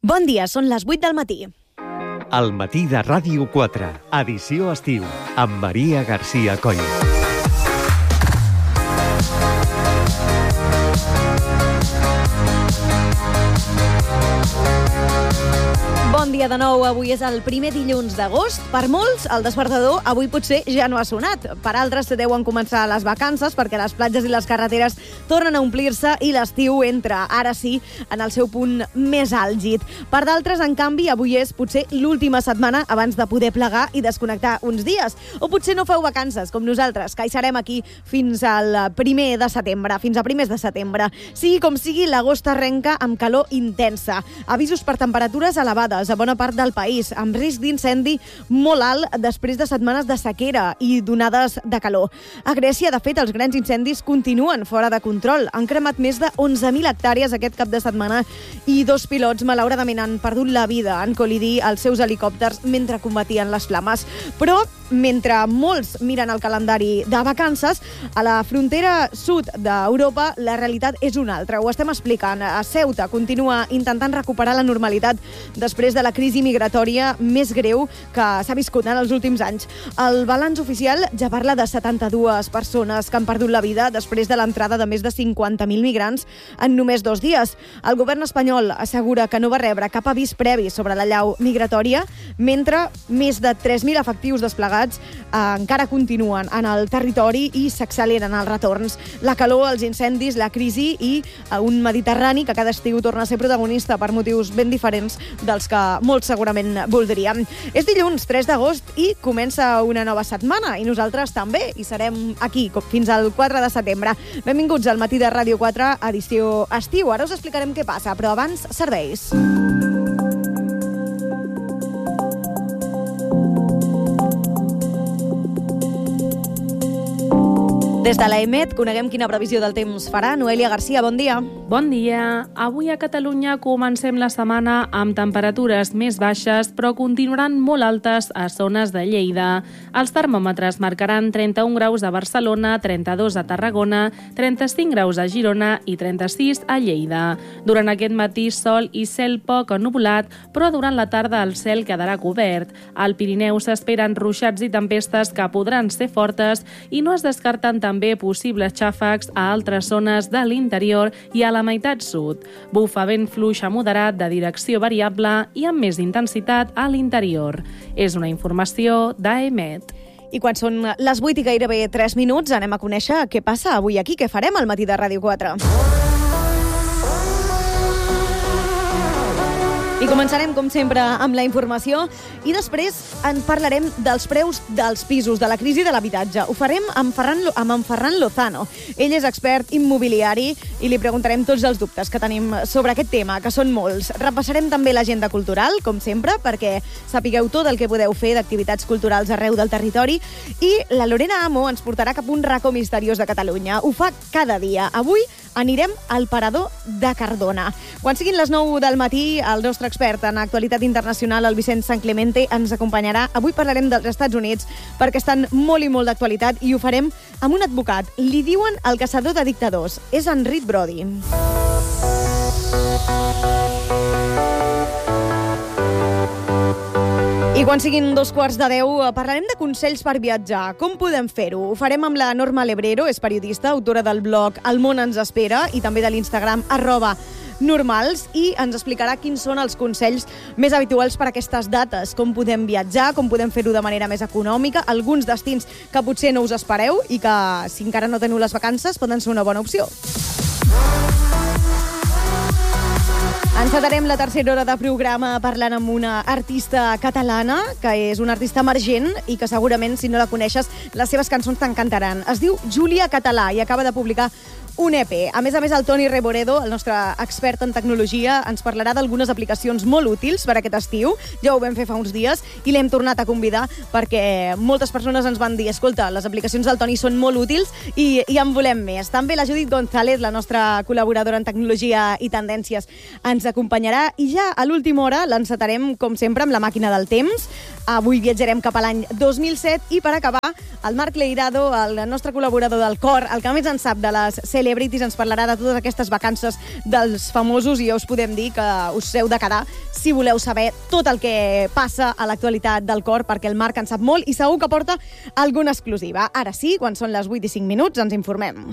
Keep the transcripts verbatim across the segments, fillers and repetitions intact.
Bon dia, són les vuit del matí. El matí de Ràdio quatre, edició estiu, amb Maria García Coll. Bon dia de nou, avui és el primer dilluns d'agost. Per molts, el despertador avui potser ja no ha sonat. Per altres deuen començar les vacances perquè les platges i les carreteres tornen a omplir-se i l'estiu entra, ara sí, en el seu punt més àlgid. Per d'altres, en canvi, avui és potser l'última setmana abans de poder plegar i desconnectar uns dies. O potser no feu vacances, com nosaltres, que hi serem aquí fins al primer de setembre, fins a primers de setembre. Sigui com sigui, l'agost arrenca amb calor intensa. Avisos per temperatures elevades a bona part del país, amb risc d'incendi molt alt després de setmanes de sequera i d'onades de calor. A Grècia, de fet, els grans incendis continuen fora de control. Han cremat més de onze mil hectàrees aquest cap de setmana i dos pilots, malauradament, han perdut la vida en col·lidir els seus helicòpters mentre combatien les flames. Però, mentre molts miren el calendari de vacances, a la frontera sud d'Europa la realitat és una altra. Ho estem explicant. A Ceuta continua intentant recuperar la normalitat després de la crisi migratòria més greu que s'ha viscut en els últims anys. El balanç oficial ja parla de setanta-dues persones que han perdut la vida després de l'entrada de més de cinquanta mil migrants en només dos dies. El govern espanyol assegura que no va rebre cap avís previ sobre la llau migratòria, mentre més de tres mil efectius desplegats eh, encara continuen en el territori i s'acceleren els retorns. La calor, els incendis, la crisi i eh, un Mediterrani que cada estiu torna a ser protagonista per motius ben diferents dels que molts segurament voldríem. És dilluns tres d'agost i comença una nova setmana i nosaltres també hi serem aquí fins al quatre de setembre. Benvinguts al matí de Ràdio quatre, edició estiu. Ara us explicarem què passa, però abans, serveis. Des de l'A E M E T coneguem quina previsió del temps farà. Noelia Garcia, bon dia. Bon dia. Avui a Catalunya comencem la setmana amb temperatures més baixes, però continuaran molt altes a zones de Lleida. Els termòmetres marcaran trenta-un graus a Barcelona, trenta-dos a Tarragona, trenta-cinc graus a Girona i trenta-sis a Lleida. Durant aquest matí, sol i cel poc ennuvolat, però durant la tarda el cel quedarà cobert. Al Pirineu s'esperen ruixats i tempestes que podran ser fortes i no es descarten també també possibles xàfecs a altres zones de l'interior i a la meitat sud. Bufa vent fluix a moderat de direcció variable i amb més intensitat a l'interior. És una informació d'A E M E T. I quan són les vuit i gairebé tres minuts anem a conèixer què passa avui aquí, què farem al matí de Ràdio quatre. I començarem, com sempre, amb la informació i després en parlarem dels preus dels pisos, de la crisi de l'habitatge. Ho farem amb, Ferran, amb en Ferran Lozano. Ell és expert immobiliari i li preguntarem tots els dubtes que tenim sobre aquest tema, que són molts. Repassarem també l'agenda cultural, com sempre, perquè sapigueu tot el que podeu fer d'activitats culturals arreu del territori. I la Lorena Amo ens portarà cap a un racó misteriós de Catalunya. Ho fa cada dia. Avui anirem al Parador de Cardona. Quan siguin les nou del matí, el nostre expert en actualitat internacional, el Vicent San Clemente, ens acompanyarà. Avui parlarem dels Estats Units perquè estan molt i molt d'actualitat i ho farem amb un advocat. Li diuen el caçador de dictadors. És en Rit Brody. I quan siguin dos quarts de deu, parlarem de consells per viatjar. Com podem fer-ho? Ho farem amb la Norma Lebrero, és periodista, autora del blog El món ens espera i també de l'Instagram arroba normals, i ens explicarà quins són els consells més habituals per a aquestes dates, com podem viatjar, com podem fer-ho de manera més econòmica, alguns destins que potser no us espereu i que, si encara no teniu les vacances, poden ser una bona opció. Encetarem la tercera hora de programa parlant amb una artista catalana, que és una artista emergent i que segurament, si no la coneixes, les seves cançons t'encantaran. Es diu Júlia Català i acaba de publicar un E P. A més a més, el Toni Reboredo, el nostre expert en tecnologia, ens parlarà d'algunes aplicacions molt útils per a aquest estiu. Ja ho vam fer fa uns dies i l'hem tornat a convidar perquè moltes persones ens van dir escolta, les aplicacions del Toni són molt útils i, i en volem més. També la Judit González, la nostra col·laboradora en tecnologia i tendències, ens acompanyarà i ja a l'última hora l'encetarem, com sempre, amb la màquina del temps. Avui viatjarem cap a l'any dos mil set i per acabar, el Marc Leirado, el nostre col·laborador del cor, el que més en sap de les sèries Celebrities, ens parlarà de totes aquestes vacances dels famosos i ja us podem dir que us heu de quedar si voleu saber tot el que passa a l'actualitat del cor, perquè el Marc en sap molt i segur que porta alguna exclusiva. Ara sí, quan són les vuit i cinc minuts, ens informem.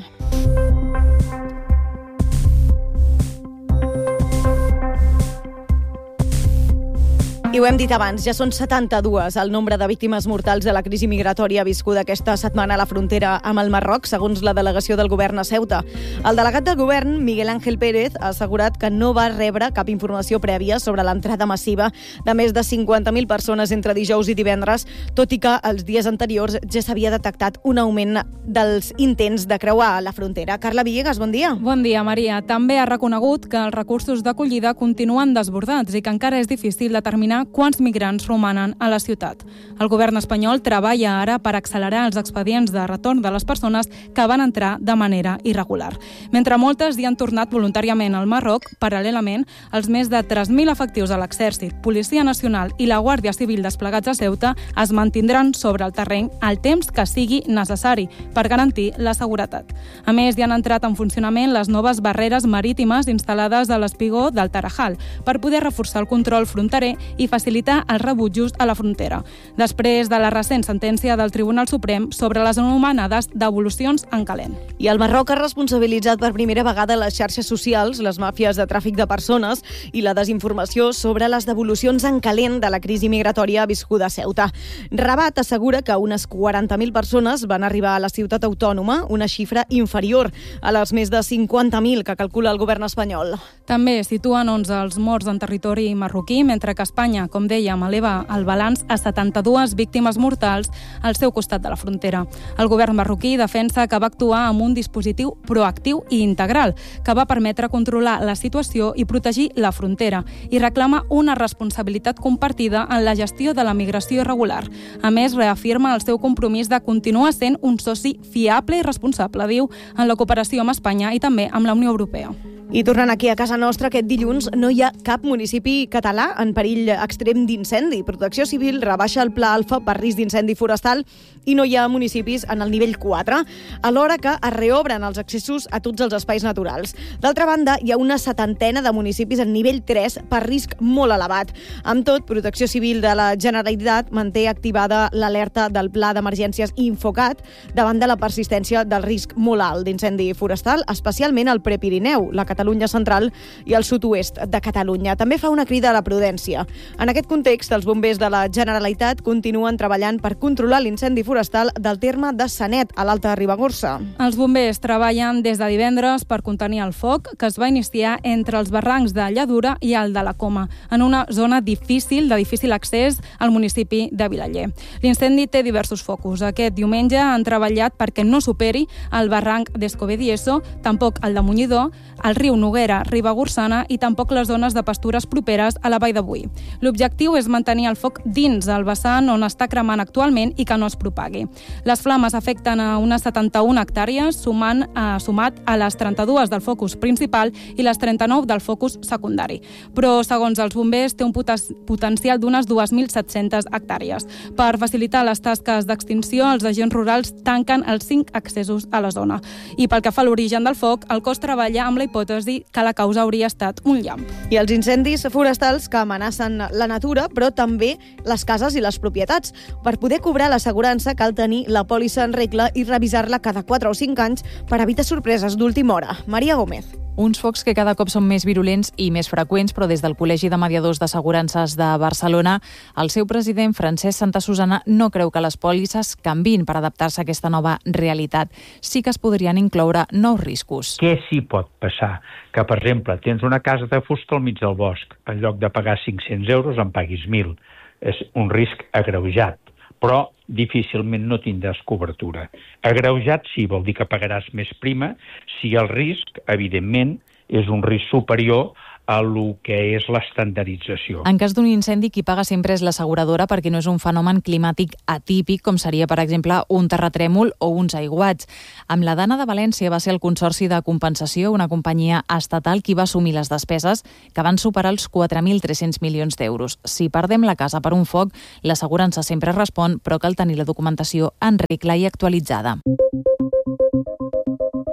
I ho hem dit abans, ja són setanta-dues el nombre de víctimes mortals de la crisi migratòria viscuda aquesta setmana a la frontera amb el Marroc, segons la delegació del govern a Ceuta. El delegat del govern, Miguel Ángel Pérez, ha assegurat que no va rebre cap informació prèvia sobre l'entrada massiva de més de cinquanta mil persones entre dijous i divendres, tot i que els dies anteriors ja s'havia detectat un augment dels intents de creuar la frontera. Carla Villegas, bon dia. Bon dia, Maria. També ha reconegut que els recursos d'acollida continuen desbordats i que encara és difícil determinar quants migrants romanen a la ciutat. El govern espanyol treballa ara per accelerar els expedients de retorn de les persones que van entrar de manera irregular. Mentre moltes hi han tornat voluntàriament al Marroc, paral·lelament, els més de tres mil efectius de l'Exèrcit, Policia Nacional i la Guàrdia Civil desplegats a Ceuta es mantindran sobre el terreny el temps que sigui necessari per garantir la seguretat. A més, hi han entrat en funcionament les noves barreres marítimes instal·lades a l'espigó del Tarajal per poder reforçar el control fronterer i facilitar els rebutjos a la frontera, després de la recent sentència del Tribunal Suprem sobre les anomenades devolucions en calent. I el Marroc ha responsabilitzat per primera vegada les xarxes socials, les màfies de tràfic de persones i la desinformació sobre les devolucions en calent de la crisi migratòria viscuda a Ceuta. Rabat assegura que unes quaranta mil persones van arribar a la ciutat autònoma, una xifra inferior a les més de cinquanta mil que calcula el govern espanyol. També situen onze els morts en territori marroquí, mentre que Espanya, com dèiem, eleva el balanç a setanta-dues víctimes mortals al seu costat de la frontera. El govern marroquí defensa que va actuar amb un dispositiu proactiu i integral, que va permetre controlar la situació i protegir la frontera, i reclama una responsabilitat compartida en la gestió de la migració irregular. A més, reafirma el seu compromís de continuar sent un soci fiable i responsable, diu, en la cooperació amb Espanya i també amb la Unió Europea. I tornant aquí a casa nostra, aquest dilluns no hi ha cap municipi català en perill extrem d'incendi. Protecció Civil rebaixa el pla alfa per risc d'incendi forestal i no hi ha municipis en el nivell quatre, alhora que es reobren els accessos a tots els espais naturals. D'altra banda, hi ha una setantena de municipis en nivell tres per risc molt elevat. Amb tot, Protecció Civil de la Generalitat manté activada l'alerta del Pla d'Emergències Infocat davant de la persistència del risc molt alt d'incendi forestal, especialment al Prepirineu, la Catalunya central i el sud-oest de Catalunya. També fa una crida a la prudència. En aquest context, els bombers de la Generalitat continuen treballant per controlar l'incendi forestal del terme de Sanet, a l'Alta Ribagorça. Els bombers treballen des de divendres per contenir el foc que es va iniciar entre els barrancs de Lladura i el de la Coma, en una zona difícil, de difícil accés al municipi de Vilaller. L'incendi té diversos focus. Aquest diumenge han treballat perquè no superi el barranc d'Escobedieso, tampoc el de Munyidor, el riu Noguera, Ribagorçana i tampoc les zones de pastures properes a la Vall de Boí. L'objectiu és mantenir el foc dins el vessant on està cremant actualment i que no es propagui. Les flames afecten a unes setanta-una hectàrees, sumant, eh, sumat a les trenta-dues del focus principal i les trenta-nou del focus secundari. Però, segons els bombers, té un potencial d'unes dues mil set-centes hectàrees. Per facilitar les tasques d'extinció, els agents rurals tanquen els cinc accessos a la zona. I pel que fa a l'origen del foc, el cos treballa amb la hipòtesi que la causa hauria estat un llamp. I els incendis forestals que amenacen la natura, però també les cases i les propietats. Per poder cobrar l'assegurança cal tenir la pòlissa en regla i revisar-la cada quatre o cinc anys per evitar sorpreses d'última hora. Maria Gómez. Uns focs que cada cop són més virulents i més freqüents, però des del Col·legi de Mediadors d'Assegurances de Barcelona, el seu president, Francesc Santasusana, no creu que les pòlisses canviïn per adaptar-se a aquesta nova realitat. Sí que es podrien incloure nous riscos. Què s'hi pot passar? Que, per exemple, tens una casa de fusta al mig del bosc. En lloc de pagar cinc-cents euros, en paguis mil. És un risc agreujat, però difícilment no tindràs cobertura. Agreujat sí, vol dir que pagaràs més prima si el risc, evidentment, és un risc superior a lo que és l'estandardització. En cas d'un incendi, qui paga sempre és l'asseguradora perquè no és un fenomen climàtic atípic, com seria, per exemple, un terratrèmol o uns aiguats. Amb la Dana de València va ser el Consorci de Compensació, una companyia estatal, qui va assumir les despeses que van superar els quatre mil tres-cents milions d'euros. Si perdem la casa per un foc, l'assegurança sempre respon, però cal tenir la documentació en regla i actualitzada.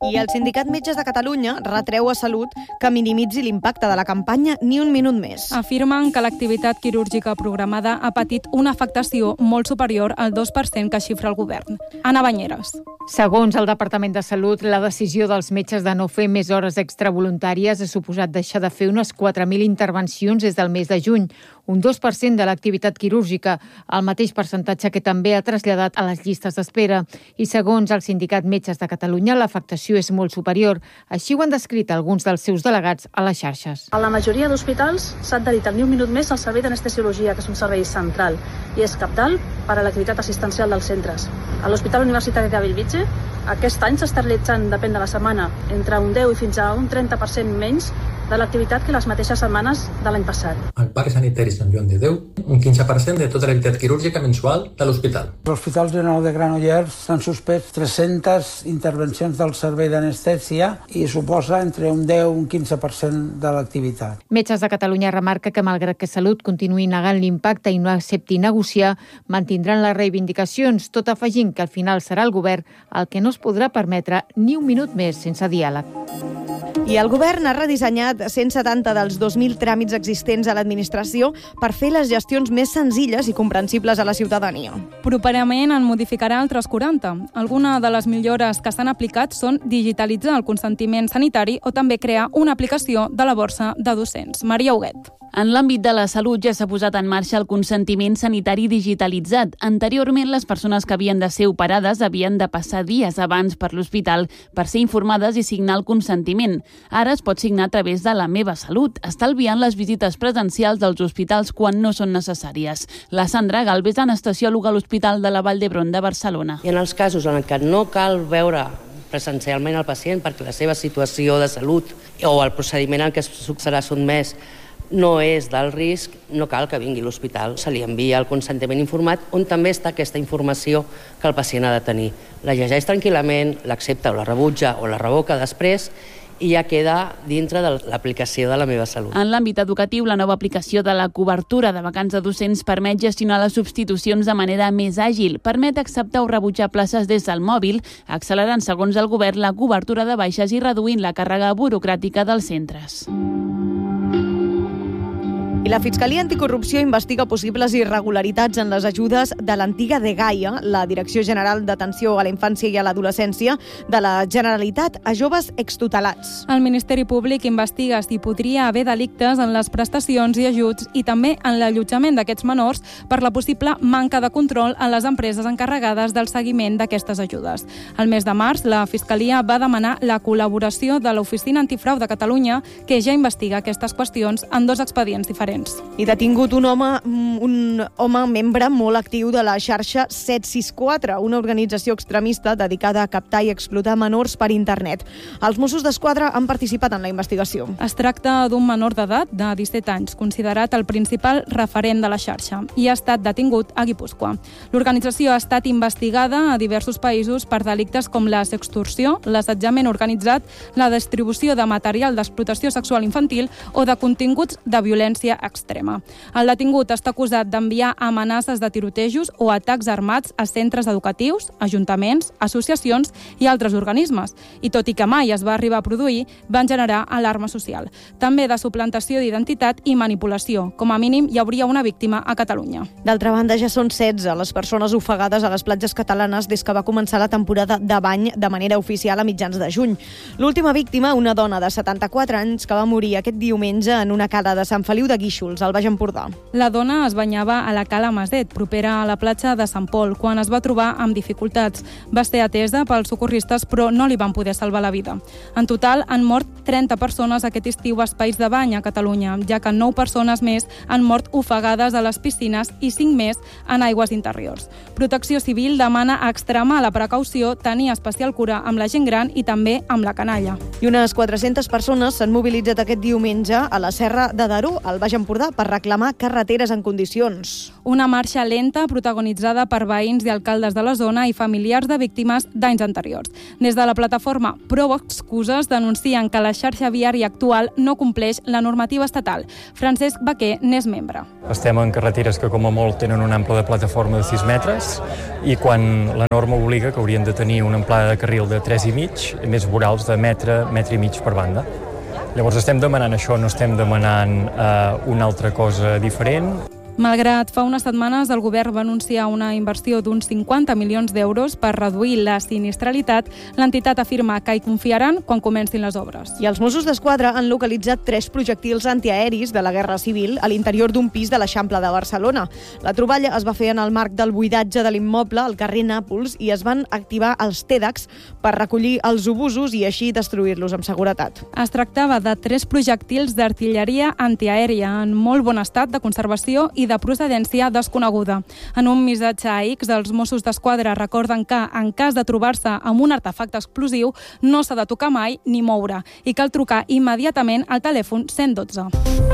I el Sindicat Metges de Catalunya retreu a Salut que minimitzi l'impacte de la campanya Ni un minut més. Afirmen que l'activitat quirúrgica programada ha patit una afectació molt superior al dos per cent que xifra el govern. Anna Banyeres. Segons el Departament de Salut, la decisió dels metges de no fer més hores extravoluntàries ha suposat deixar de fer unes quatre mil intervencions des del mes de juny, un dos per cent de l'activitat quirúrgica, el mateix percentatge que també ha traslladat a les llistes d'espera. I segons el Sindicat Metges de Catalunya, l'afectació és molt superior. Així ho han descrit alguns dels seus delegats a les xarxes. A la majoria d'hospitals s'ha adherit al Ni un minut més al servei d'anestesiologia, que és un servei central i és cabdal per a l'activitat assistencial dels centres. A l'Hospital Universitari de Bellvitge, aquest any s'està realitzant, depèn de la setmana, entre un deu i fins a un trenta per cent menys de l'activitat que les mateixes setmanes de l'any passat. Al Parc Sanitari Sant Joan de Déu, un quinze per cent de tota l'activitat quirúrgica mensual de l'hospital. Els hospitals de Nou de Granollers s'han suspès tres-centes intervencions del servei d'anestèsia i suposa entre un deu i un quinze per cent de l'activitat. Metges de Catalunya remarca que malgrat que Salut continuï negant l'impacte i no accepti negociar, mantindran les reivindicacions, tot afegint que al final serà el govern el que no es podrà permetre ni un minut més sense diàleg. I el govern ha redissenyat cent setanta dels dos mil tràmits existents a l'administració per fer les gestions més senzilles i comprensibles a la ciutadania. Properament en modificarà altres quaranta. Alguna de les millores que s'han aplicat són digitalitzar el consentiment sanitari o també crear una aplicació de la borsa de docents. Maria Huguet. En l'àmbit de la salut ja s'ha posat en marxa el consentiment sanitari digitalitzat. Anteriorment, les persones que havien de ser operades havien de passar dies abans per l'hospital per ser informades i signar el consentiment. Ara es pot signar a través de La Meva Salut, estalviant les visites presencials dels hospitals quan no són necessàries. La Sandra Galvez, anestesiòloga a l'Hospital de la Vall d'Hebron de Barcelona. I en els casos en què no cal veure presencialment el pacient perquè la seva situació de salut o el procediment al que serà sotmès no és d'alt risc, no cal que vingui a l'hospital. Se li envia el consentiment informat on també està aquesta informació que el pacient ha de tenir. La llegeix tranquil·lament, l'accepta o la rebutja o la revoca després i ja queda dintre de l'aplicació de La Meva Salut. En l'àmbit educatiu, la nova aplicació de la cobertura de vacants de docents permet gestionar les substitucions de manera més àgil, permet acceptar o rebutjar places des del mòbil, accelerant, segons el govern, la cobertura de baixes i reduint la càrrega burocràtica dels centres. I la Fiscalia Anticorrupció investiga possibles irregularitats en les ajudes de l'antiga DGAIA, la Direcció General d'Atenció a la Infància i a l'Adolescència de la Generalitat, a joves extutelats. El Ministeri Públic investiga si podria haver delictes en les prestacions i ajuts i també en l'allotjament d'aquests menors per la possible manca de control en les empreses encarregades del seguiment d'aquestes ajudes. Al mes de març, la Fiscalia va demanar la col·laboració de l'Oficina Antifrau de Catalunya, que ja investiga aquestes qüestions en dos expedients diferents. I detingut un home, un home membre molt actiu de la xarxa set sis quatre, una organització extremista dedicada a captar i explotar menors per internet. Els Mossos d'Esquadra han participat en la investigació. Es tracta d'un menor d'edat de disset anys, considerat el principal referent de la xarxa, i ha estat detingut a Guipúscoa. L'organització ha estat investigada a diversos països per delictes com la sextorsió, l'assetjament organitzat, la distribució de material d'explotació sexual infantil o de continguts de violència extrema. El detingut està acusat d'enviar amenaces de tirotejos o atacs armats a centres educatius, ajuntaments, associacions i altres organismes. I tot i que mai es va arribar a produir, van generar alarma social. També de suplantació d'identitat i manipulació. Com a mínim, hi hauria una víctima a Catalunya. D'altra banda, ja són setze les persones ofegades a les platges catalanes des que va començar la temporada de bany de manera oficial a mitjans de juny. L'última víctima, una dona de setanta-quatre anys que va morir aquest diumenge en una cala de Sant Feliu de Guíxols, al Baix Empordà. La dona es banyava a la cala Maset, propera a la platja de Sant Pol, quan es va trobar amb dificultats. Va ser atesa pels socorristes, però no li van poder salvar la vida. En total, han mort trenta persones aquest estiu a espais de bany a Catalunya, ja que nou persones més han mort ofegades a les piscines i cinc més en aigües interiors. Protecció Civil demana extremar la precaució, tenir especial cura amb la gent gran i també amb la canalla. I unes quatre-centes persones s'han mobilitzat aquest diumenge a la Serra de Daró, al Baix Empordà, Empordà per reclamar carreteres en condicions. Una marxa lenta protagonitzada per veïns i alcaldes de la zona i familiars de víctimes d'anys anteriors. Des de la plataforma Prou Excuses denuncien que la xarxa viària actual no compleix la normativa estatal. Francesc Baquer n'és membre. Estem en carreteres que com a molt tenen un ample de plataforma de sis metres i quan la norma obliga que haurien de tenir una amplada de carril de tres i mig, més vorals de metre, metre i mig per banda. Llavors estem demanant això, no estem demanant eh, una altra cosa diferent. Malgrat fa unes setmanes el govern va anunciar una inversió d'uns cinquanta milions d'euros per reduir la sinistralitat, l'entitat afirma que hi confiaran quan comencin les obres. I els Mossos d'Esquadra han localitzat tres projectils antiaeris de la Guerra Civil a l'interior d'un pis de l'Eixample de Barcelona. La troballa es va fer en el marc del buidatge de l'immoble al carrer Nàpols i es van activar els TEDx per recollir els obusos i així destruir-los amb seguretat. Es tractava de tres projectils d'artilleria antiaèria en molt bon estat de conservació i de procedència desconeguda. En un missatge a X, els Mossos d'Esquadra recorden que, en cas de trobar-se amb un artefacte explosiu, no s'ha de tocar mai ni moure i cal trucar immediatament al telèfon cent dotze.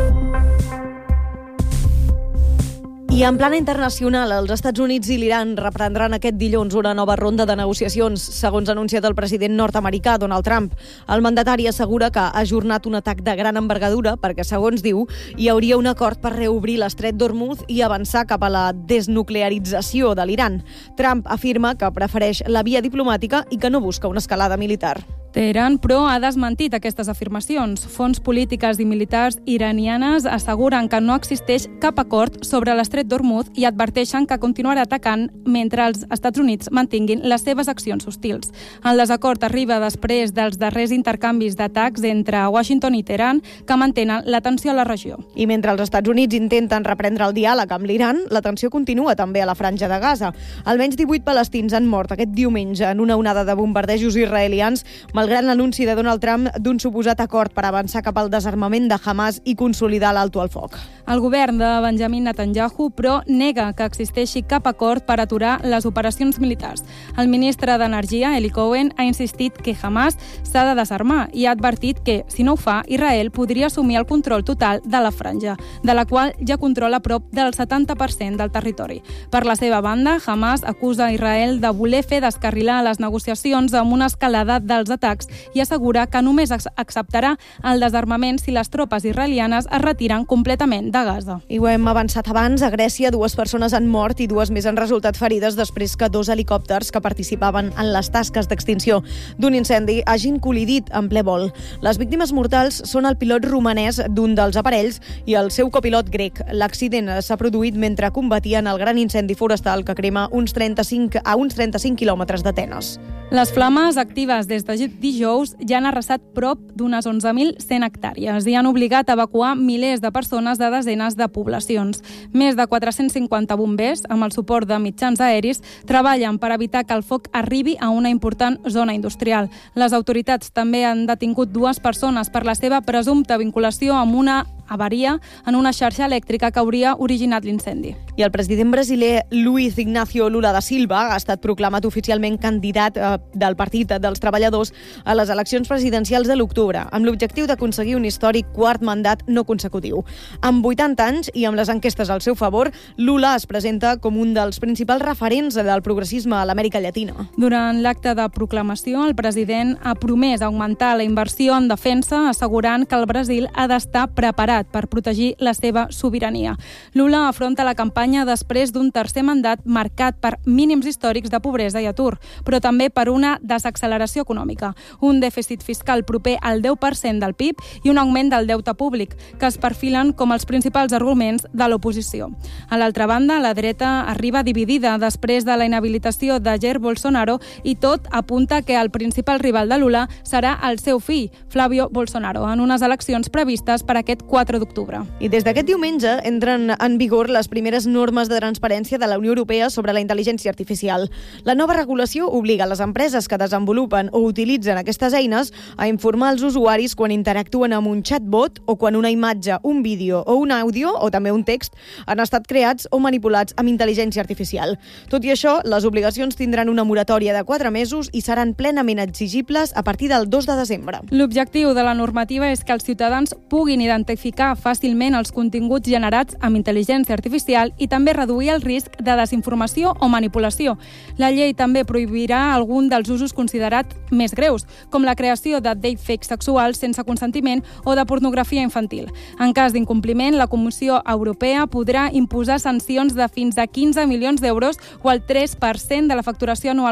I en plana internacional, els Estats Units i l'Iran reprendran aquest dilluns una nova ronda de negociacions, segons ha anunciat el president nord-americà Donald Trump. El mandatari assegura que ha ajornat un atac de gran envergadura perquè, segons diu, hi hauria un acord per reobrir l'estret d'Hormuz i avançar cap a la desnuclearització de l'Iran. Trump afirma que prefereix la via diplomàtica i que no busca una escalada militar. Teheran, però, ha desmentit aquestes afirmacions. Fonts polítiques i militars iranianes asseguren que no existeix cap acord sobre l'estret d'Hormuz i adverteixen que continuarà atacant mentre els Estats Units mantinguin les seves accions hostils. El desacord arriba després dels darrers intercanvis d'atacs entre Washington i Teheran que mantenen la tensió a la regió. I mentre els Estats Units intenten reprendre el diàleg amb l'Iran, la tensió continua també a la franja de Gaza. Almenys divuit palestins han mort aquest diumenge en una onada de bombardejos israelians, malgrat l'anunci de Donald Trump d'un suposat acord per avançar cap al desarmament de Hamas i consolidar l'alto al foc. El govern de Benjamin Netanyahu, però, nega que existeixi cap acord per aturar les operacions militars. El ministre d'Energia, Eli Cohen, ha insistit que Hamas s'ha de desarmar i ha advertit que, si no ho fa, Israel podria assumir el control total de la franja, de la qual ja controla prop del setanta per cent del territori. Per la seva banda, Hamas acusa Israel de voler fer descarrilar les negociacions amb una escalada dels atacs i assegura que només acceptarà el desarmament si les tropes israelianes es retiren completament de Gaza. I ho hem avançat abans. A Grècia, dues persones han mort i dues més han resultat ferides després que dos helicòpters que participaven en les tasques d'extinció d'un incendi hagin col·lidit en ple vol. Les víctimes mortals són el pilot romanès d'un dels aparells i el seu copilot grec. L'accident s'ha produït mentre combatien el gran incendi forestal que crema uns trenta-cinc a uns trenta-cinc quilòmetres d'Atenes. Les flames actives des de dijous ja han arrasat prop d'unes onze mil cent hectàrees i han obligat a evacuar milers de persones de desenes de poblacions. Més de quatre-cents cinquanta bombers, amb el suport de mitjans aeris, treballen per evitar que el foc arribi a una important zona industrial. Les autoritats també han detingut dues persones per la seva presumpta vinculació amb una avaria en una xarxa elèctrica que hauria originat l'incendi. I el president brasiler Luiz Ignacio Lula da Silva ha estat proclamat oficialment candidat eh, del Partit dels Treballadors a les eleccions presidencials de l'octubre, amb l'objectiu d'aconseguir un històric quart mandat no consecutiu. Amb vuitanta anys i amb les enquestes al seu favor, Lula es presenta com un dels principals referents del progressisme a l'Amèrica Llatina. Durant l'acte de proclamació, el president ha promès augmentar la inversió en defensa, assegurant que el Brasil ha d'estar preparat per protegir la seva sobirania. Lula afronta la campanya després d'un tercer mandat marcat per mínims històrics de pobresa i atur, però també per una desacceleració econòmica, un dèficit fiscal proper al deu per cent del P I B i un augment del deute públic, que es perfilen com els principals arguments de l'oposició. A l'altra banda, la dreta arriba dividida després de la inhabilitació de Jair Bolsonaro i tot apunta que el principal rival de Lula serà el seu fill, Flavio Bolsonaro, en unes eleccions previstes per aquest quatre d'octubre. I des d'aquest diumenge entren en vigor les primeres normes de transparència de la Unió Europea sobre la intel·ligència artificial. La nova regulació obliga les empreses que desenvolupen o utilitzen aquestes eines a informar els usuaris quan interactuen amb un chatbot o quan una imatge, un vídeo o un àudio o també un text han estat creats o manipulats amb intel·ligència artificial. Tot i això, les obligacions tindran una moratòria de quatre mesos i seran plenament exigibles a partir del dos de desembre. L'objectiu de la normativa és que els ciutadans puguin identificar identificar fàcilment els continguts generats amb intel·ligència artificial i també reduir el risc de desinformació o manipulació. La llei també prohibirà algun dels usos considerats més greus, com la creació de deepfakes sexuals sense consentiment o de pornografia infantil. En cas d'incompliment, la Comissió Europea podrà imposar sancions de fins a quinze milions d'euros o el tres per cent de la facturació anual